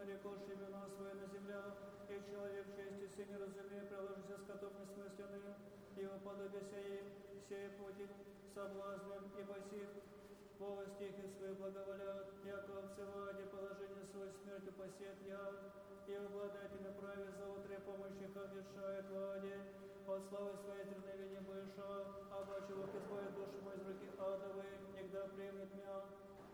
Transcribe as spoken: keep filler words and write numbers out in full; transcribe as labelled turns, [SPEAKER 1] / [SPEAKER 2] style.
[SPEAKER 1] нарекошь имена свои на землях, и человек чести сыне разуме, приложися скотом несмысленным, и уподобися им, сей пути соблазнем, и посих Бога стихи свои благоволят, яко обцевание положение свой смертью посет я, и обладатель праве за утре помощи решает владе, от славы своей трудновения больша, обаче Бог избавит душу мою из руки адовой, негда примет меня.